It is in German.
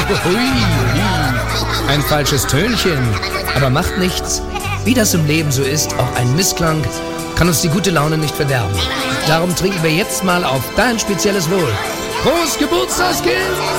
Ein falsches Tönchen. Aber macht nichts. Wie das im Leben so ist, auch ein Missklang kann uns die gute Laune nicht verderben. Darum trinken wir jetzt mal auf dein spezielles Wohl. Prost, Geburtstagskind!